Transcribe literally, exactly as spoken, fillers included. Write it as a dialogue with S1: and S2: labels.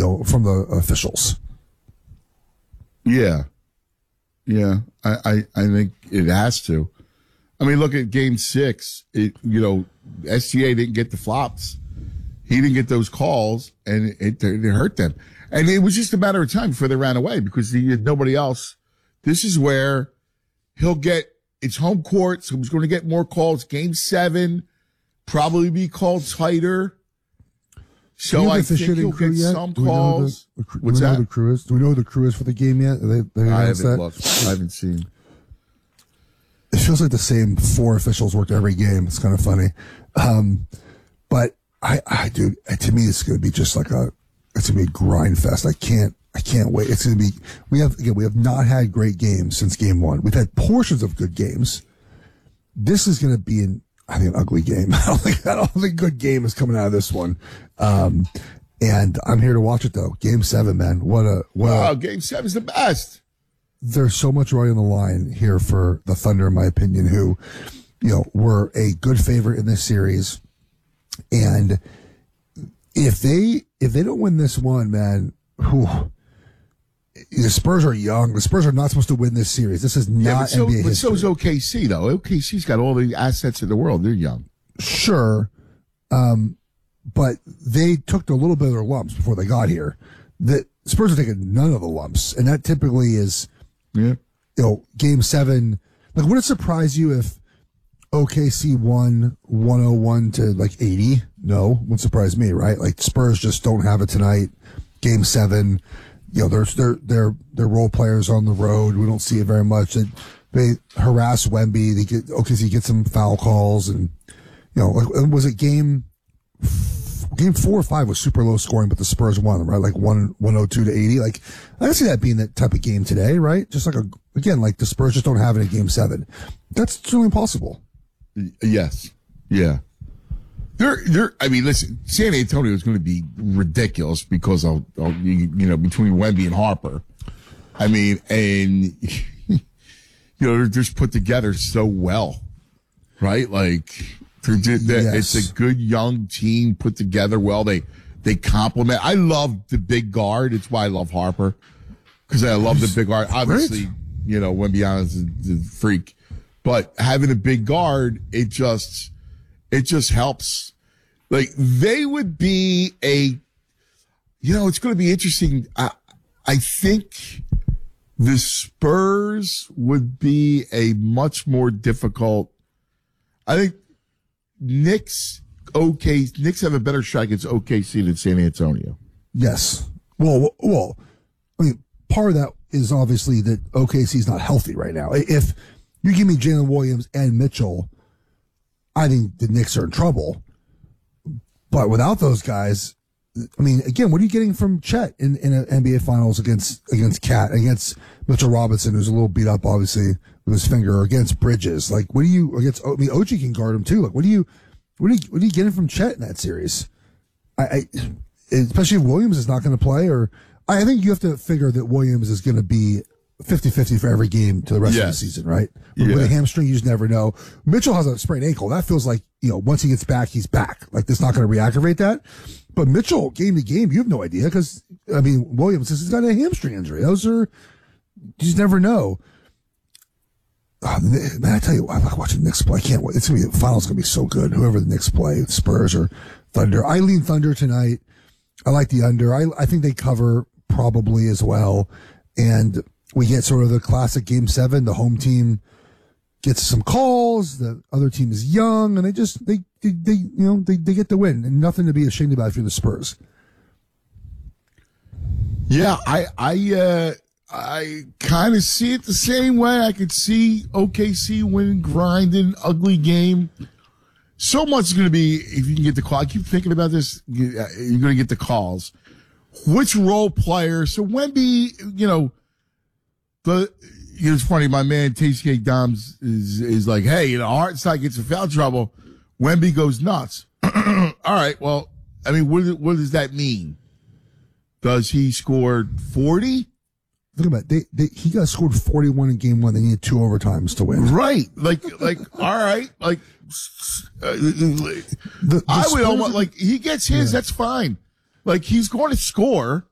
S1: know, from the officials.
S2: Yeah. Yeah. I, I, I think it has to. I mean, look at game six. It, you know, S G A didn't get the flops. He didn't get those calls, and it, it, it hurt them. And it was just a matter of time before they ran away because he had nobody else. This is where he'll get, it's home court, so he's going to get more calls. Game seven, probably be called tighter. So I think he'll get yet? some calls.
S1: The, the,
S2: What's
S1: do we know
S2: that?
S1: the crew is? Do we know who the crew is for the game yet? They, they
S2: I haven't
S1: that?
S2: looked. I haven't seen.
S1: It feels like the same four officials worked every game. It's kind of funny. Um, but I, I, dude, to me, it's going to be just like a, it's going to be a grind fest. I can't, I can't wait. It's going to be, we have, again, we have not had great games since game one. We've had portions of good games. This is going to be an, I think, an ugly game. I don't think, I don't think a good game is coming out of this one. Um, and I'm here to watch it though. Game seven, man. What a, what
S2: wow,
S1: a,
S2: game seven's the best.
S1: There's so much right on the line here for the Thunder, in my opinion, who, you know, were a good favorite in this series. And if they, if they don't win this one, man, whew, the Spurs are young. The Spurs are not supposed to win this series. This is not
S2: yeah, but so,
S1: N B A
S2: but
S1: history.
S2: so is O K C, though. O K C's got all the assets in the world. They're young.
S1: Sure. Um, but they took a little bit of their lumps before they got here. The Spurs are taking none of the lumps. And that typically is,
S2: yeah,
S1: you know, game seven. Like, would it surprise you if O K C won one oh one to like eighty? No, wouldn't surprise me, right? Like, Spurs just don't have it tonight. Game seven, you know, they're, they're, they're, they're role players on the road. We don't see it very much. They, they harass Wemby. They get, O K C gets some foul calls and, you know, like, was it game, game four or five was super low scoring, but the Spurs won, right? Like one, one oh two to eighty. Like, I can see that being that type of game today, right? Just like a, again, like the Spurs just don't have it in game seven. That's certainly possible.
S2: Yes. Yeah. They're, they're, I mean, listen, San Antonio is going to be ridiculous because of, of, you know, between Wemby and Harper. I mean, and, you know, they're just put together so well, right? Like, they're just, they're,
S1: Yes.
S2: it's a good young team put together well. They, they complement. I love the big guard. It's why I love Harper. Cause I love the big guard. Obviously, you know, Wemby is a, a freak, but having a big guard, it just, it just helps. Like, they would be a, you know, it's going to be interesting. I, I think the Spurs would be a much more difficult, I think Knicks, OK, Knicks have a better shot against O K C than San Antonio.
S1: Yes. Well, well, I mean, part of that is obviously that O K C is not healthy right now. If you give me Jalen Williams and Mitchell, I think the Knicks are in trouble. But without those guys, I mean, again, what are you getting from Chet in, in an N B A Finals against against Cat, against Mitchell Robinson, who's a little beat up, obviously, with his finger, or against Bridges? Like, what do you against? I mean, O G can guard him too. Like, what do you, what are you, what are you getting from Chet in that series? I, I especially if Williams is not going to play, or I think you have to figure that Williams is going to be fifty-fifty for every game to the rest
S2: Yes.
S1: of the season, right? With,
S2: Yeah.
S1: with a hamstring, you just never know. Mitchell has a sprained ankle. That feels like, you know, once he gets back, he's back. Like, that's not going to reactivate that. But Mitchell, game to game, you have no idea because, I mean, Williams has got a hamstring injury. Those are, you just never know. Oh, man, I tell you, I like watching the Knicks play. I can't wait. It's going to be, the finals going to be so good. Whoever the Knicks play, Spurs or Thunder. I lean Thunder tonight. I like the under. I, I think they cover probably as well. And we get sort of the classic game seven. The home team gets some calls. The other team is young, and they just they they, they you know they, they get the win, and nothing to be ashamed about if you're the Spurs.
S2: Yeah, I I uh, I kind of see it the same way. I could see O K C winning, grinding, ugly game. So much is going to be if you can get the call. I keep thinking about this. You- uh, You're going to get the calls. Which role player? So Wemby, you know, the you know, it's funny. My man T C K Doms is is like, hey, you know, Hartenstein gets in foul trouble. Wemby goes nuts. All right, well, I mean, what what does that mean? Does he score forty?
S1: Think about it. They, they, he got scored forty-one in game one. They needed two overtimes to win.
S2: Right. Like, like, all right. Like, uh,
S1: The, the
S2: I would
S1: Spurs-
S2: almost, like, he gets his,
S1: Yeah.
S2: that's fine. Like, he's going to score.